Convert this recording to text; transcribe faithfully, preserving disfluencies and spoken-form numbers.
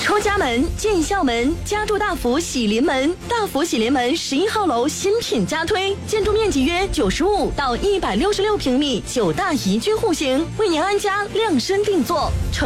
出家门进校门，家住大福喜临门。大福喜临门十一号楼新品加推，建筑面积约九十五到一百六十六平米，九大宜居户型，为您安家量身定做。